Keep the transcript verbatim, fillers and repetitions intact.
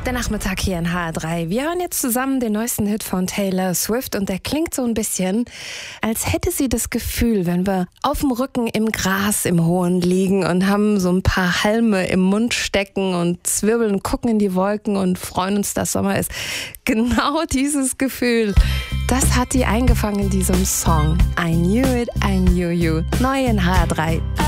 Der Nachmittag hier in H R drei. Wir hören jetzt zusammen den neuesten Hit von Taylor Swift und der klingt so ein bisschen, als hätte sie das Gefühl, wenn wir auf dem Rücken im Gras im Hohen liegen und haben so ein paar Halme im Mund stecken und zwirbeln, gucken in die Wolken und freuen uns, dass Sommer ist. Genau dieses Gefühl, das hat die eingefangen in diesem Song. I knew it, I knew you. Neu in H R drei.